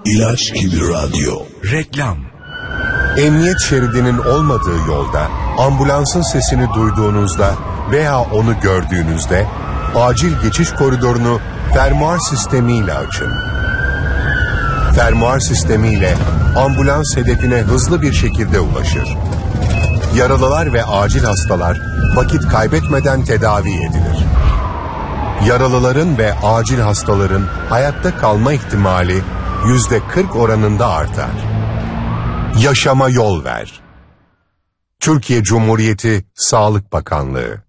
İlaç gibi radyo. Reklam. Emniyet şeridinin olmadığı yolda ambulansın sesini duyduğunuzda veya onu gördüğünüzde acil geçiş koridorunu fermuar sistemiyle açın. Fermuar sistemiyle ambulans hedefine hızlı bir şekilde ulaşır. Yaralılar ve acil hastalar vakit kaybetmeden tedavi edilir. Yaralıların ve acil hastaların hayatta kalma ihtimali %40 oranında artar. Yaşama yol ver. Türkiye Cumhuriyeti Sağlık Bakanlığı.